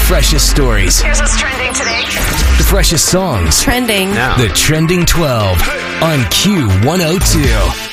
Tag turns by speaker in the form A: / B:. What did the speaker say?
A: freshest stories.
B: Here's what's trending today.
A: The freshest songs.
C: Trending.
A: The Trending 12 on Q102.